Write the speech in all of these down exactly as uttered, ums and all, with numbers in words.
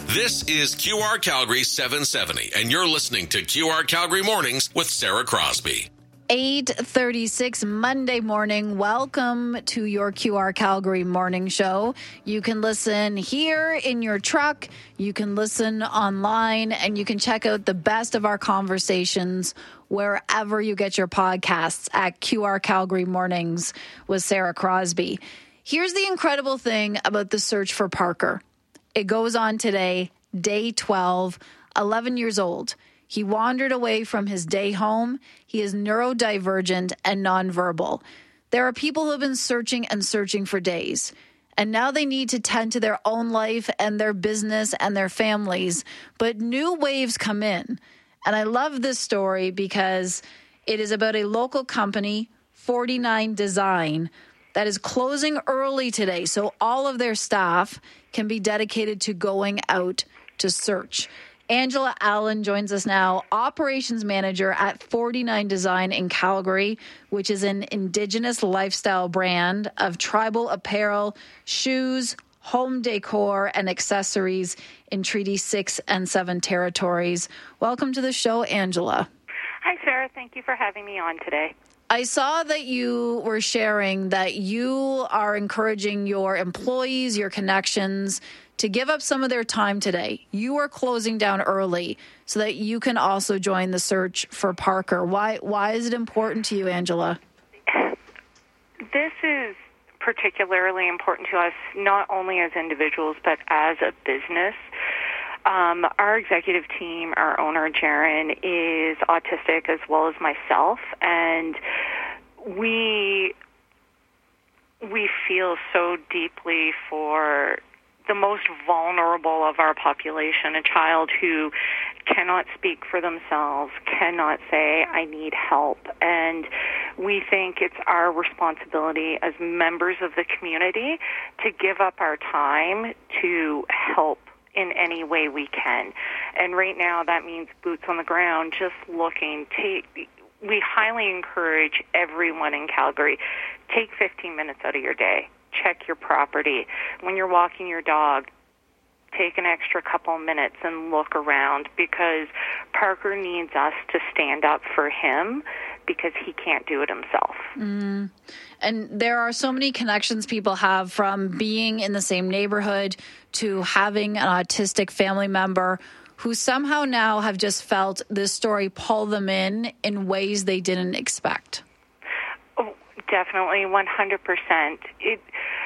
This is Q R Calgary seven seventy, and you're listening to Q R Calgary Mornings with Sarah Crosby. eight thirty-six Monday morning. Welcome to your Q R Calgary morning show. You can listen here in your truck. You can listen online, and you can check out the best of our conversations wherever you get your podcasts at Q R Calgary Mornings with Sarah Crosby. Here's the incredible thing about the search for Parker. It goes on today, day twelve, eleven years old. He wandered away from his day home. He is neurodivergent and nonverbal. There are people who have been searching and searching for days, and now they need to tend to their own life and their business and their families. But new waves come in. And I love this story because it is about a local company, forty-nine Design, that is closing early today. So all of their staff can be dedicated to going out to search. Angela Allen joins us now, operations manager at forty-nine Design in Calgary, which is an Indigenous lifestyle brand of tribal apparel, shoes, home decor, and accessories in Treaty six and seven territories. Welcome to the show, Angela. Hi, Sarah. Thank you for having me on today. I saw that you were sharing that you are encouraging your employees, your connections, to give up some of their time today. You are closing down early so that you can also join the search for Parker. Why, why is it important to you, Angela? This is particularly important to us, not only as individuals, but as a business. Um, our executive team, our owner, Jaron, is autistic as well as myself, and we we feel so deeply for the most vulnerable of our population, a child who cannot speak for themselves, cannot say, I need help. And we think it's our responsibility as members of the community to give up our time to help in any way we can. And right now that means boots on the ground, just looking. Take, we highly encourage everyone in Calgary, take fifteen minutes out of your day. Check your property. When you're walking your dog, take an extra couple of minutes and look around, because Parker needs us to stand up for him because he can't do it himself. Mm. And there are so many connections people have, from being in the same neighborhood to having an autistic family member who somehow now have just felt this story pull them in in ways they didn't expect. Oh, definitely, one hundred percent. It,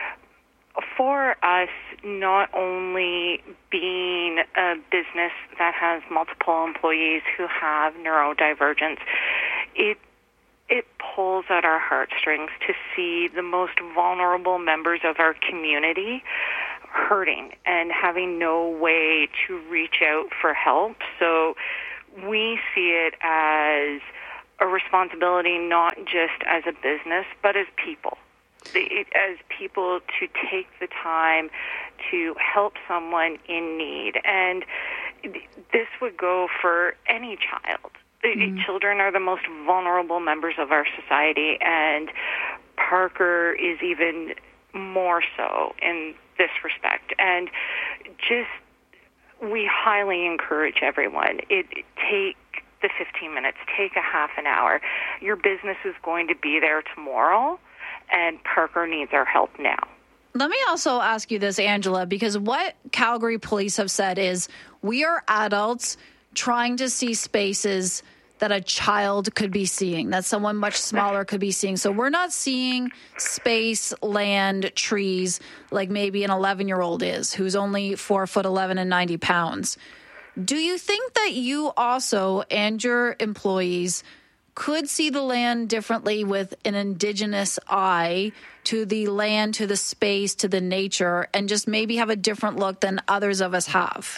for us, not only being a business that has multiple employees who have neurodivergence, it it pulls at our heartstrings to see the most vulnerable members of our community hurting and having no way to reach out for help. So we see it as a responsibility, not just as a business, but as people. As people to take the time to help someone in need. And this would go for any child. Mm-hmm. Children are the most vulnerable members of our society, and Parker is even more so in this respect. And just, we highly encourage everyone, it, it take the fifteen minutes, take a half an hour. Your business is going to be there tomorrow, and Parker needs our help now. Let me also ask you this, Angela, because what Calgary police have said is we are adults trying to see spaces that a child could be seeing, that someone much smaller could be seeing. So we're not seeing space, land, trees like maybe an eleven-year-old is, who's only four foot eleven and ninety pounds. Do you think that you also and your employees could see the land differently with an Indigenous eye to the land, to the space, to the nature, and just maybe have a different look than others of us have?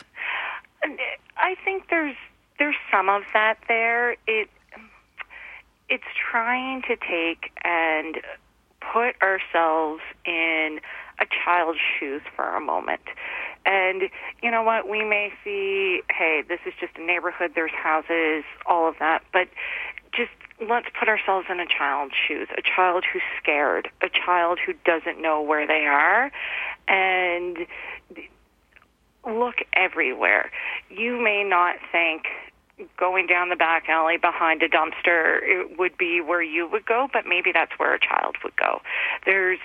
I think there's there's some of that there. It it's trying to take and put ourselves in a child's shoes for a moment. And you know what? We may see, hey, this is just a neighborhood, there's houses, all of that, but just let's put ourselves in a child's shoes, a child who's scared, a child who doesn't know where they are. And look everywhere. You may not think going down the back alley behind a dumpster it would be where you would go, but maybe that's where a child would go. There's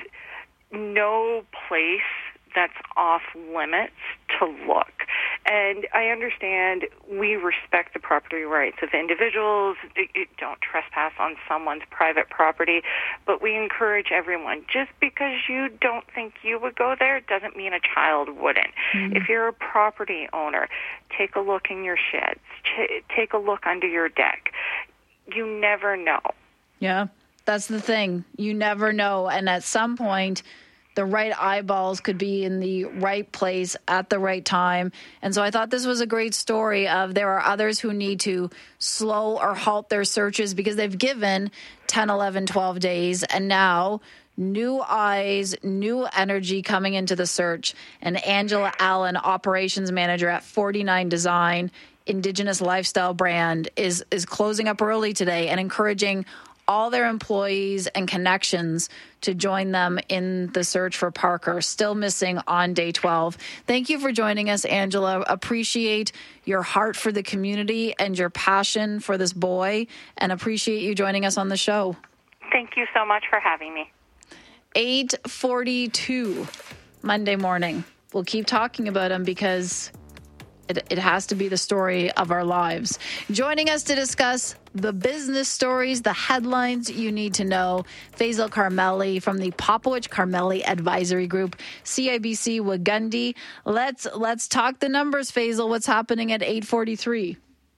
no place that's off limits to look. And I understand we respect the property rights of individuals. Don't trespass on someone's private property. But we encourage everyone, just because you don't think you would go there doesn't mean a child wouldn't. Mm-hmm. If you're a property owner, take a look in your sheds. Ch- take a look under your deck. You never know. Yeah, that's the thing. You never know. And at some point, the right eyeballs could be in the right place at the right time. And so I thought this was a great story of there are others who need to slow or halt their searches because they've given ten, eleven, twelve days. And now new eyes, new energy coming into the search. And Angela Allen, operations manager at forty-nine Design, Indigenous lifestyle brand, is is closing up early today and encouraging all their employees and connections to join them in the search for Parker, still missing on day twelve. Thank you for joining us, Angela. Appreciate your heart for the community and your passion for this boy, and appreciate you joining us on the show. Thank you so much for having me. eight forty-two Monday morning. We'll keep talking about him because It, it has to be the story of our lives. Joining us to discuss the business stories, the headlines you need to know, Faisal Karmali from the Popowich Karmali Advisory Group, C I B C Wagundi. Let's let's talk the numbers, Faisal. What's happening at eight forty-three?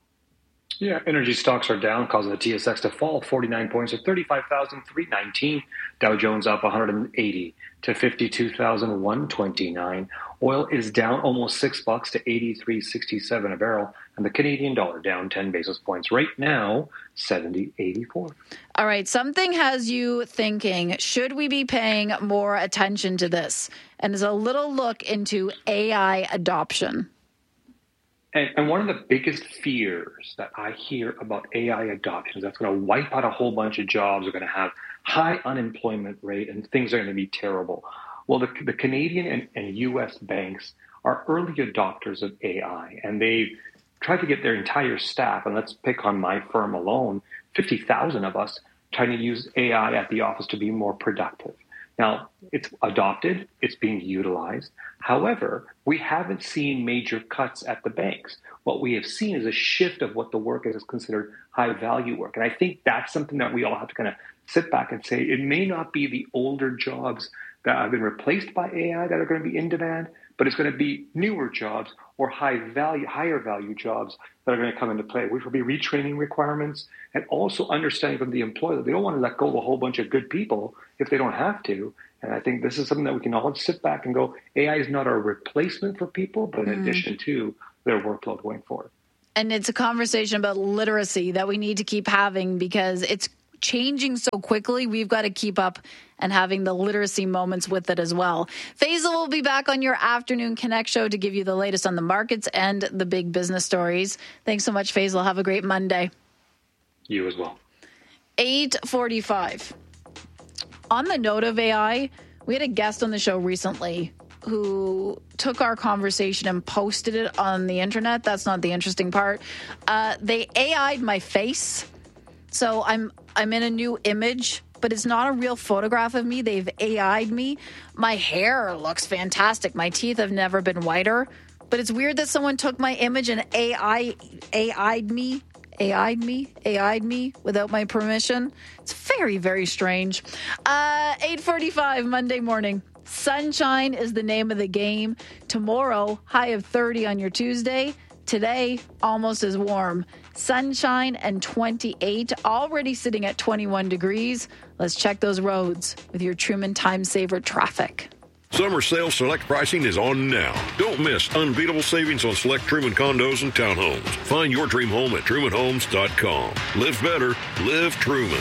Yeah, energy stocks are down, causing the T S X to fall forty-nine points to thirty-five thousand three hundred nineteen. Dow Jones up one hundred eighty to fifty-two thousand one hundred twenty-nine. Oil is down almost six bucks to eighty-three sixty-seven a barrel, and the Canadian dollar down ten basis points. Right now, seventy eighty-four. All right, something has you thinking, should we be paying more attention to this? And there's a little look into A I adoption. And, and one of the biggest fears that I hear about A I adoption is that's going to wipe out a whole bunch of jobs. We're going to have high unemployment rate and things are going to be terrible. Well, the, the Canadian and, and U S banks are early adopters of A I, and they've tried to get their entire staff, and let's pick on my firm alone, fifty thousand of us trying to use A I at the office to be more productive. Now, it's adopted, it's being utilized. However, we haven't seen major cuts at the banks. What we have seen is a shift of what the work is considered high value work. And I think that's something that we all have to kind of sit back and say, it may not be the older jobs that have been replaced by A I that are going to be in demand, but it's going to be newer jobs or high value, higher value jobs that are going to come into play, which will be retraining requirements and also understanding from the employer that they don't want to let go of a whole bunch of good people if they don't have to. And I think this is something that we can all sit back and go, A I is not a replacement for people, but in mm. addition to their workload going forward. And it's a conversation about literacy that we need to keep having because it's changing so quickly. We've got to keep up and having the literacy moments with it as well. Faisal will be back on your Afternoon Connect show to give you the latest on the markets and the big business stories. Thanks so much, Faisal. Have a great Monday. You as well. eight forty-five. On the note of A I, we had a guest on the show recently who took our conversation and posted it on the internet. That's not the interesting part. Uh, they A I'd my face. So I'm I'm in a new image, but it's not a real photograph of me. They've A I'd me. My hair looks fantastic. My teeth have never been whiter. But it's weird that someone took my image and A I A I'd me. A I'd me, A I'd me without my permission. It's very, very strange. Uh, eight forty-five Monday morning. Sunshine is the name of the game. Tomorrow, high of thirty on your Tuesday. Today, almost as warm. Sunshine and twenty-eight, already sitting at twenty-one degrees. Let's check those roads with your Truman Time Saver traffic. Summer sale select pricing is on now. Don't miss unbeatable savings on select Truman condos and townhomes. Find your dream home at truman homes dot com. Live better, live Truman.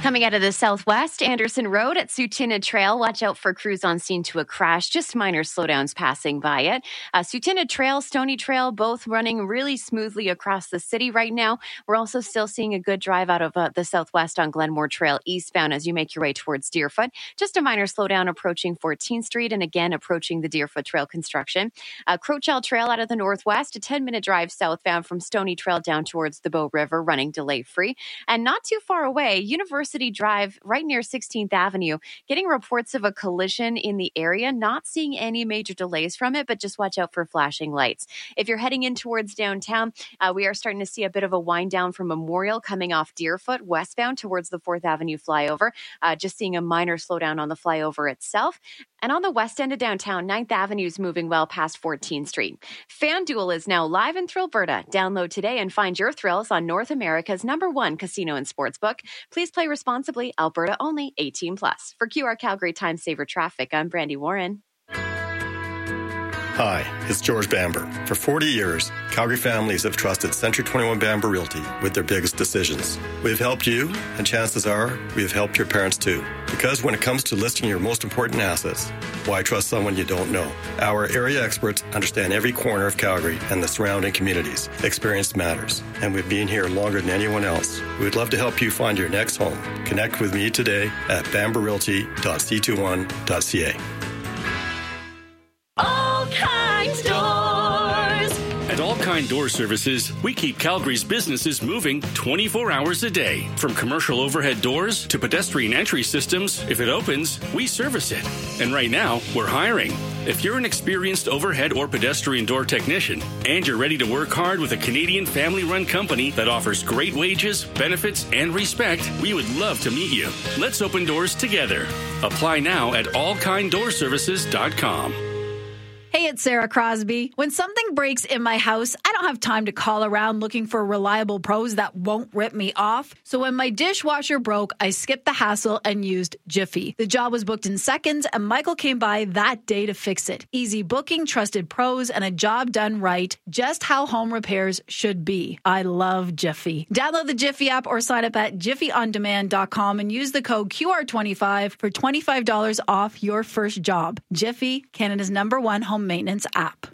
Coming out of the southwest, Anderson Road at Sutina Trail. Watch out for crews on scene to a crash. Just minor slowdowns passing by it. Uh, Sutina Trail, Stony Trail, both running really smoothly across the city right now. We're also still seeing a good drive out of uh, the southwest on Glenmore Trail eastbound as you make your way towards Deerfoot. Just a minor slowdown approaching fourteenth Street and again approaching the Deerfoot Trail construction. Uh, Crowchell Trail out of the northwest, a ten-minute drive southbound from Stony Trail down towards the Bow River, running delay-free. And not too far away, University Drive right near sixteenth Avenue, getting reports of a collision in the area. Not seeing any major delays from it, but just watch out for flashing lights. If you're heading in towards downtown, uh, we are starting to see a bit of a wind down from Memorial coming off Deerfoot westbound towards the fourth Avenue flyover. Uh, just seeing a minor slowdown on the flyover itself. And on the west end of downtown, ninth Avenue is moving well past fourteenth Street. FanDuel is now live in Thrillberta. Download today and find your thrills on North America's number one casino and sportsbook. Please play responsibly. Alberta only. eighteen plus. For Q R Calgary Time Saver Traffic, I'm Brandy Warren. Hi, it's George Bamber. For forty years, Calgary families have trusted Century twenty-one Bamber Realty with their biggest decisions. We've helped you, and chances are we have helped your parents too. Because when it comes to listing your most important assets, why trust someone you don't know? Our area experts understand every corner of Calgary and the surrounding communities. Experience matters, and we've been here longer than anyone else. We'd love to help you find your next home. Connect with me today at bamber realty dot c twenty-one dot c a. All Kinds Doors. At All Kind Door Services, we keep Calgary's businesses moving twenty-four hours a day. From commercial overhead doors to pedestrian entry systems, if it opens, we service it. And right now, we're hiring. If you're an experienced overhead or pedestrian door technician and you're ready to work hard with a Canadian family-run company that offers great wages, benefits, and respect, we would love to meet you. Let's open doors together. Apply now at all kind door services dot com. Hey, it's Sarah Crosby. When something breaks in my house, I don't have time to call around looking for reliable pros that won't rip me off. So when my dishwasher broke, I skipped the hassle and used Jiffy. The job was booked in seconds, and Michael came by that day to fix it. Easy booking, trusted pros, and a job done right. Just how home repairs should be. I love Jiffy. Download the Jiffy app or sign up at jiffy on demand dot com and use the code Q R twenty-five for twenty-five dollars off your first job. Jiffy, Canada's number one home maintenance app.